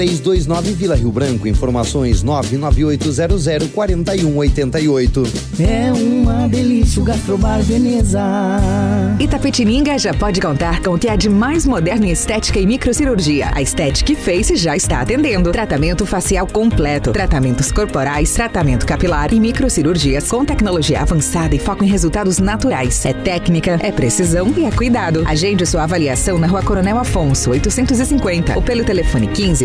329 Vila Rio Branco. Informações 998004188. É uma delícia o Gastrobar Veneza. Itapetininga já pode contar com o que há de mais moderno em estética e microcirurgia. A Aesthetic Face já está atendendo. Tratamento facial completo, tratamentos corporais, tratamento capilar e microcirurgias com tecnologia avançada e foco em resultados naturais. É técnica, é precisão e é cuidado. Agende sua avaliação na Rua Coronel Afonso, 850 ou pelo telefone 15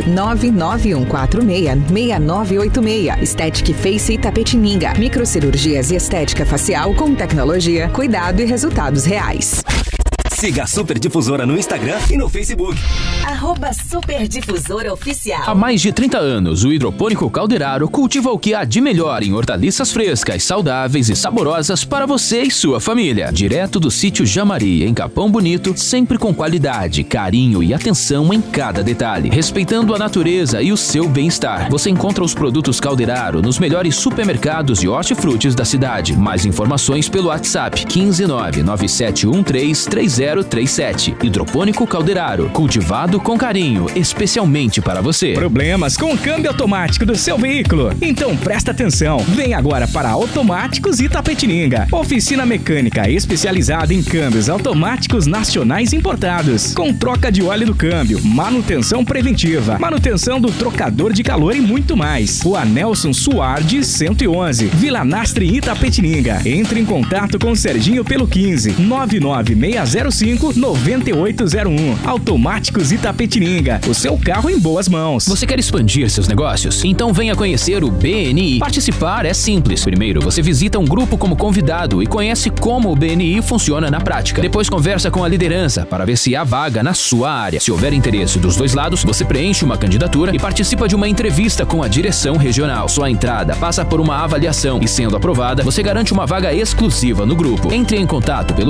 991466986. Aesthetic Face Itapetininga. Microcirurgias e estética facial com tecnologia, cuidado e resultados reais. Siga a Super Difusora no Instagram e no Facebook. @Superdifusora Oficial. Há mais de 30 anos, o Hidropônico Calderaro cultiva o que há de melhor em hortaliças frescas, saudáveis e saborosas para você e sua família. Direto do sítio Jamari, em Capão Bonito, sempre com qualidade, carinho e atenção em cada detalhe. Respeitando a natureza e o seu bem-estar. Você encontra os produtos Calderaro nos melhores supermercados de hortifrutis da cidade. Mais informações pelo WhatsApp 15997133037. Hidropônico Calderaro, cultivado com carinho, especialmente para você. Problemas com o câmbio automático do seu veículo? Então presta atenção. Vem agora para Automáticos Itapetininga. Oficina mecânica especializada em câmbios automáticos nacionais importados. Com troca de óleo do câmbio, manutenção preventiva, manutenção do trocador de calor e muito mais. Rua Nelson Suardi, 111, Vila Nastre, Itapetininga. Entre em contato com o Serginho pelo 15 99605 9801. Automáticos Itapetininga. O seu carro em boas mãos. Você quer expandir seus negócios? Então venha conhecer o BNI. Participar é simples. Primeiro, você visita um grupo como convidado e conhece como o BNI funciona na prática. Depois conversa com a liderança para ver se há vaga na sua área. Se houver interesse dos dois lados, você preenche uma candidatura e participa de uma entrevista com a direção regional. Sua entrada passa por uma avaliação e, sendo aprovada, você garante uma vaga exclusiva no grupo. Entre em contato pelo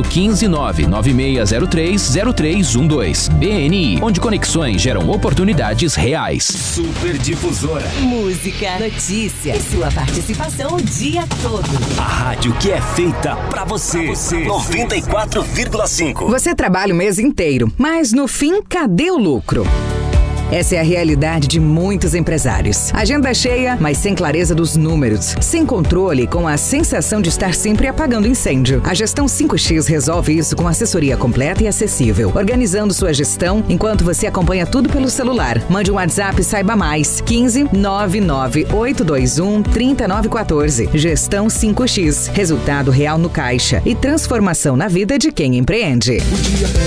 15996030312. BNI, onde conexões geram oportunidades reais. Super Difusora. Música, notícia e sua participação o dia todo. A rádio que é feita pra você. 94,5. Você trabalha o mês inteiro, mas no fim, cadê o lucro? Essa é a realidade de muitos empresários. Agenda cheia, mas sem clareza dos números. Sem controle, com a sensação de estar sempre apagando incêndio. A Gestão 5X resolve isso com assessoria completa e acessível. Organizando sua gestão enquanto você acompanha tudo pelo celular. Mande um WhatsApp e saiba mais. 15 99821 3914. Gestão 5X. Resultado real no caixa e transformação na vida de quem empreende.